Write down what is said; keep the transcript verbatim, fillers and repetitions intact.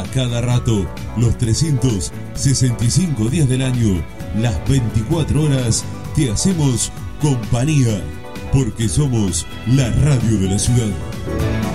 A cada rato, los trescientos sesenta y cinco días del año, las veinticuatro horas, te hacemos compañía, porque somos la radio de la ciudad.